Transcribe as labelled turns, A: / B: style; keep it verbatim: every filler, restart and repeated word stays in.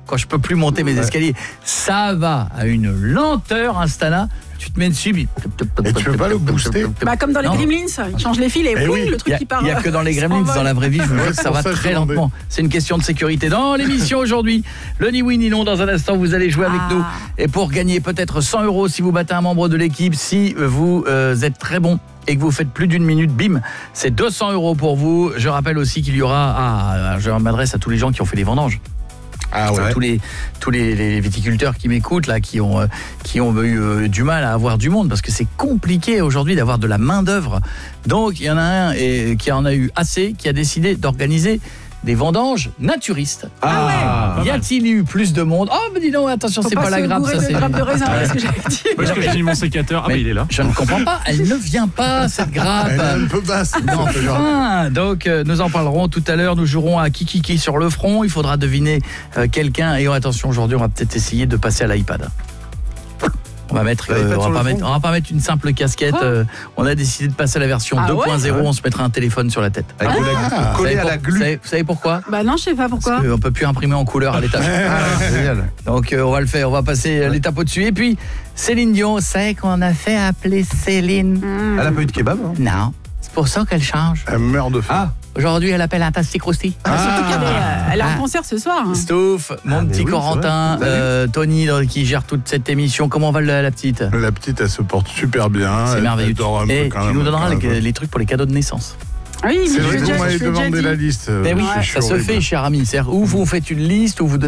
A: quand je peux plus monter mes
B: Ouais.
A: escaliers. Ça va à une lenteur, Instana. Tu te mets dessus, puis...
B: Et tu peux pas le booster?
C: Bah, comme dans les
A: Non.
C: Gremlins, ils changent les fils et
B: Eh
C: boum,
B: oui.
C: le
A: Il
C: truc
A: y a,
C: qui part.
A: il y a que dans les
C: euh,
A: Gremlins,
C: s'envole.
A: dans la vraie vie, je vous jure
B: Ouais,
A: que
B: c'est
A: ça
B: pour
A: va
B: ça que je
A: très
B: demandais.
A: lentement. C'est une question de sécurité. Dans l'émission aujourd'hui, le ni oui ni non, dans un instant, vous allez jouer avec
C: Ah.
A: nous. Et pour gagner peut-être cent euros si vous battez un membre de l'équipe, si vous euh, êtes très bon et que vous faites plus d'une minute, bim, c'est deux cents euros pour vous. Je rappelle aussi qu'il y aura, ah, je m'adresse à tous les gens qui ont fait des vendanges.
B: Ah ouais.
A: Tous les tous les, les viticulteurs qui m'écoutent là, qui ont euh, qui ont eu euh, du mal à avoir du monde parce que c'est compliqué aujourd'hui d'avoir de la main d'œuvre. Donc il y en a un et, qui en a eu assez, qui a décidé d'organiser des vendanges naturistes.
B: Ah,
A: Y a-t-il eu plus de monde? Oh, mais dis donc, attention,
C: Faut
A: c'est pas,
C: pas
A: la
C: se
A: grappe,
C: bourrer
A: ça
C: de
A: c'est.
C: grappes de raisin, qu'est-ce que j'allais dire.
D: Où est-ce que j'ai mis mon sécateur? Ah bah
A: Mais
D: il est là.
A: Je ne comprends pas, elle ne vient pas cette grappe.
B: Elle est un peu basse.
A: Non, enfin, donc euh, nous en parlerons tout à l'heure. Nous jouerons à Kikiki sur le front. Il faudra deviner euh, quelqu'un. Et oh, attention, aujourd'hui, on va peut-être essayer de passer à l'iPad. On va mettre, euh,
B: L'iPad
A: on,
B: sur
A: va pas
B: le
A: mettre
B: front.
A: on va pas mettre une simple casquette.
C: Quoi
A: euh, on a décidé de passer à la version
C: Ah
A: deux
C: ouais
A: point zéro.
B: Ouais.
A: On se mettra un téléphone sur la tête.
E: Avec de la-
B: Ah.
E: collé
A: Vous savez
E: à la
A: pour-
E: glu.
A: Vous savez, vous savez pourquoi?
C: Bah non, je sais pas pourquoi.
A: On peut plus imprimer en couleur à l'étage.
E: Ah, génial.
A: Donc euh, on va le faire. On va passer euh, l'étape au-dessus. Et puis Céline Dion, c'est qu'on a fait appeler Céline.
C: Mmh.
E: Elle a pas eu de kebab, hein?
A: Non, c'est pour ça qu'elle change.
B: Elle meurt de faim.
E: Ah,
A: Aujourd'hui, elle appelle un tastic rousti.
C: Ah, surtout qu'elle est, euh, elle a
A: Ah.
C: un concert ce soir. hein.
A: Stouff, mon
E: Ah, mais
A: petit
E: oui,
A: Corentin,
E: c'est vrai.
A: euh, Tony euh, qui gère toute cette émission. Comment va la, la petite?
B: La petite, elle se porte super bien.
A: C'est
B: Elle-
A: merveilleux.
B: elle dort un peu
A: Et
B: quand
A: tu
B: même,
A: nous donneras
B: quand
A: les,
B: même.
A: les trucs pour les cadeaux de naissance.
C: Ah oui, mais
B: C'est
C: je
B: vrai
C: l'ai
B: que
C: déjà,
B: vous m'avez
C: je l'ai déjà
B: demandé
C: dit.
B: la liste.
A: Mais oui,
B: je suis
A: ça se
B: horrible.
A: fait, cher ami. C'est-à-dire, ou vous faites une liste, ou vous